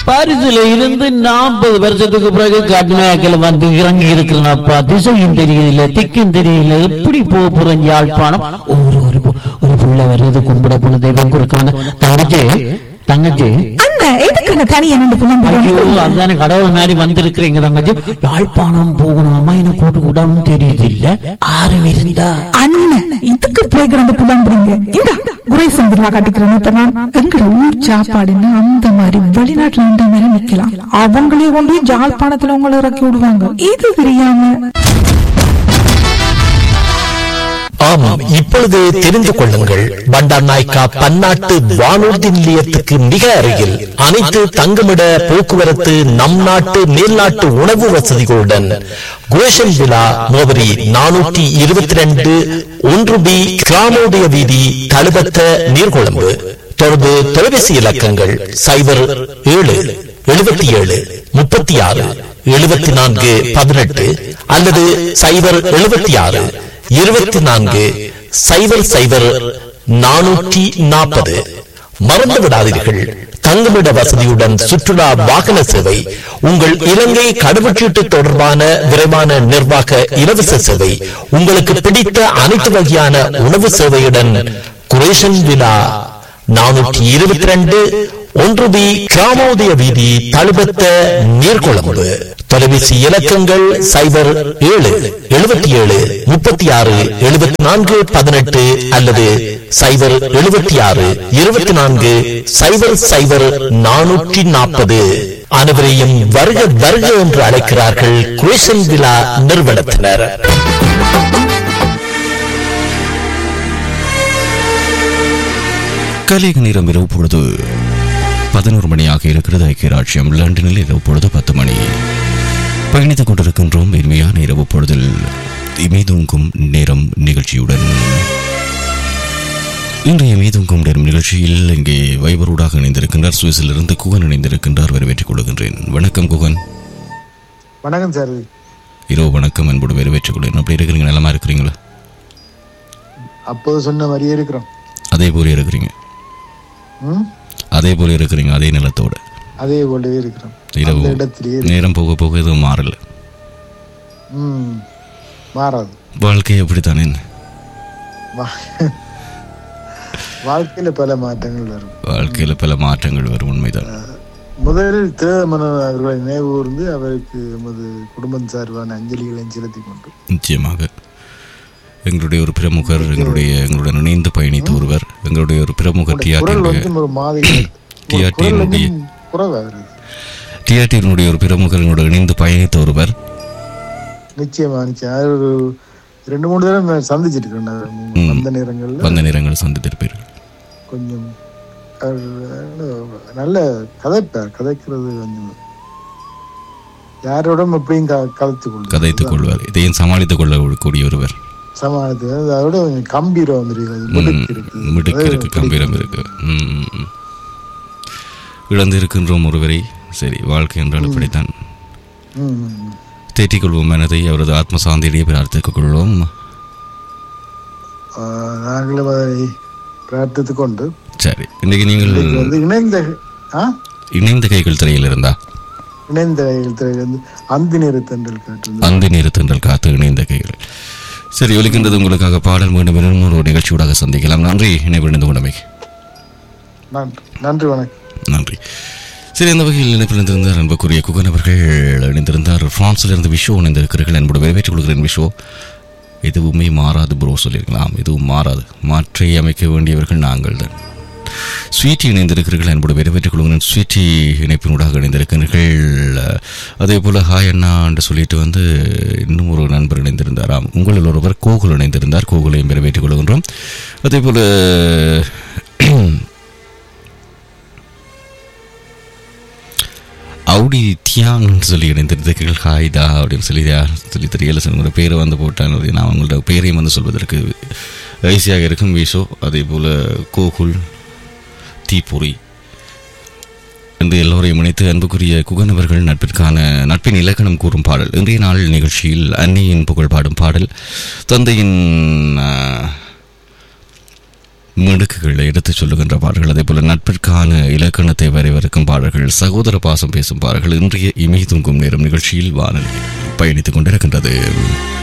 பாரிஸ்ல இருந்து 40 வருஷத்துக்கு பிறகு கடுமையாக்கல வந்து இறங்கி இருக்கிறனப்பா. திசையும் தெரியல, திக்கும் தெரியல, எப்படி போக போறேன் யாழ்ப்பாணம். ஒரு புள்ள வருது, கும்பிட போன தெய்வம் கொடுக்க தங்கச்சி அதான கடவுள் மாதிரி வந்திருக்கிறீங்க தங்கச்சி. யாழ்ப்பாணம் போகணுமா எனக்கு கூட்டு கூடாம தெரியுது இல்ல ஆறு இருந்தா அண்ணன் இதுக்கு போய் கிடந்து புலம்புறீங்க. இந்த குறை சந்திரா காட்டிக்கிறேன். எங்க ஊர் சாப்பாடுன்னு அந்த மாதிரி வெளிநாட்டுல இந்த மாதிரி நிக்கலாம். அவங்களே கொண்டு யாழ்ப்பாணத்துல உங்களை இறக்கி விடுவாங்க. இது தெரியாம ஆமாம், இப்பொழுது தெரிந்து கொள்ளுங்கள். பண்டார் நாயக்கா பன்னாட்டு வானூர்தி நிலையத்துக்கு மிக அருகில் அனைத்து தங்குமிட போக்குவரத்து நம் நாட்டு மேல்நாட்டு உணவு வசதிகளுடன் குரேஷன் விழா மோவரி 422 1B கிராமோதய வீதி தழுபத்த நீர்கொழும்பு. தொடர்பு தொலைபேசி இலக்கங்கள் 077736 அல்லது 024000440. மறந்து விடாதீர்கள், தங்குமிட வசதியுடன் சுற்றுலா வாகன சேவை, உங்கள் இலங்கை கடவுச்சீட்டு தொடர்பான விரைவான நிர்வாக இலவச சேவை, உங்களுக்கு பிடித்த அனைத்து வகையான உணவு சேவையுடன் குரேஷன் விழா 422 1B கிராமோதய வீதி தழுபத்த நீர்கொழும்பு. தொலைபேசி இலக்கங்கள் 0777367418 அல்லது 0776240040. அனைவரையும் வருக வருக என்று அழைக்கிறார்கள் குரேஷன் விழா நிறுவனத்தினர். கலிக நேரம் இரவு பொழுது 11 மணியாக இருக்கிறது. ஐக்கிய ராஜ்யம் லண்டனில் இரவு பொழுது 10 மணி. பயணித்துக் கொண்டிருக்கின்றோம் இனிமையான இரவு பொழுதில் மீதுங்கும் நேரம் நிகழ்ச்சியுடன். இன்றைய மீதுங்கும் நேரம் நிகழ்ச்சியில் இங்கே வைபரூடாக இணைந்திருக்கின்றார், சுவிஸிலிருந்து குகன் இணைந்திருக்கின்றார். வரவேற்றுக் கொள்கின்றேன். வணக்கம் குகன். வணக்கம் சார். இரவு வணக்கம் என்பது வரவேற்றுக் கொள்கிறேன். அப்படி இருக்கிறீங்க? நலமா இருக்கிறீங்களா? அப்போது சொன்ன மாதிரியே இருக்கிறோம். அதே போல இருக்கிறீங்க? அதே போல இருக்கிறீங்க, அதே நிலத்தோட அதே போலவே இருக்கிறோம். இரவு நேரம் போக போக எதுவும் மாறல. மாறாது. வாழ்க்கை எப்படித்தானே? வாழ்க்கையில பல மாற்றங்கள் வரும். வாழ்க்கையில பல மாற்றங்கள் வரும், உண்மைதான். முதலில் தேவமனன் அவர்களை நினைவு கூர்ந்து அவருக்கு எமது குடும்பம் சார்பான அஞ்சலிகளை செலுத்தி கொண்டு நிச்சயமாக எங்களுடைய ஒரு பிரமுகர், எங்களுடன் இணைந்து பயணித்த ஒருவர், எங்களுடைய ஒரு பிரமுகர் டிஆர்டியினுடைய ஒரு பிரமுகர் எங்களுடன் இணைந்து பயணித்த ஒருவர். நிச்சயமா 2-3 தடவை சந்திச்சிருக்கேன். வந்த நேரங்கள் சந்தித்திருப்பீர்கள். கொஞ்சம் நல்ல கதைக்கிறது கொஞ்சம் யாரோட எப்படியும் கதைத்துக் கொள்வார். இதையும் சமாளித்துக் கொள்ளக்கூடிய ஒருவர். அதோட கம்பீரம் இருக்கு, கம்பீரம் இருக்கு. இழந்திருக்கின்றோம் ஒருவரை. சரி, வாழ்க்கை என்றால் அப்படித்தான். தேற்றிக் கொள்வோம் மனதை, அவரது ஆத்ம சாந்தியிடையே பிரார்த்தித்துக் கொள்வோம். நாங்களும் அதை பிரார்த்தித்துக் கொண்டு சரி, இன்னைக்கு நீங்கள் இணைந்த கைகள் திரையில் இருந்தா அந்தி நிறுத்தன்றல் காத்து இணைந்த கைகள். சரி, ஒலிக்கின்றது உங்களுக்காக பாடல். மீண்டும் இன்னொரு நிகழ்ச்சியோடாக சந்திக்கலாம். நன்றி இணைப்பிழந்து கொண்டமைக்கு. நன்றி, வணக்கம். நன்றி. சரி, அந்த வகையில் இணைப்பிழந்திருந்தார் அன்புக்குரிய குகன் அவர்கள் இணைந்திருந்தார். பிரான்சிலிருந்து விஷோ இணைந்திருக்கிறீர்கள் என்பது வரவேற்றுக் கொள்கிறேன். விஷோ, எதுவுமே மாறாது ப்ரோ சொல்லியிருக்கலாம். எதுவும் மாறாது, மாற்றி அமைக்க வேண்டியவர்கள் நாங்கள் தான். ஸ்வீட்டி இணைந்திருக்கிறீர்கள் என்பது வரவேற்றுக் கொள்கிறேன். ஸ்வீட்டி இணைப்பினூடாக இணைந்திருக்கிறீர்கள். அதே போல் ஹாய் அண்ணா என்று சொல்லிட்டு இன்னும் ஒரு நண்பர் இணைந்திருந்தாராம். உங்களில் ஒருவர் கோகுல் இணைந்திருந்தார். கோகுலையும் வரவேற்றுக் கொள்கின்றோம். அதே போல் அவுடி தியாங் சொல்லி இணைந்திருக்கிறீர்கள். ஹாய்தா அப்படின்னு சொல்லி தெரியல சார். பேரை போட்டான். நான் உங்களோட பேரையும் சொல்வதற்கு ஈஸியாக இருக்கும். வீசோ, அதே போல் கோகுல், தீபுரி என்று எல்லோரையும் இணைத்து அன்புக்குரிய குகன் அவர்கள் நட்பின் இலக்கணம் கூறும் பாடல். இன்றைய நாள் நிகழ்ச்சியில் அன்னையின் புகழ் பாடும் பாடல், தந்தையின் மிடுக்குகளை எடுத்துச் சொல்லுகின்ற பாடல்கள், அதே போல நட்பிற்கான இலக்கணத்தை வரைவருக்கும் பாடல்கள், சகோதர பாசம் பேசும் பாடல்கள் இன்றைய இமை தூங்கும் நேரம் நிகழ்ச்சியில் வானொலி பயணித்துக் கொண்டிருக்கின்றது.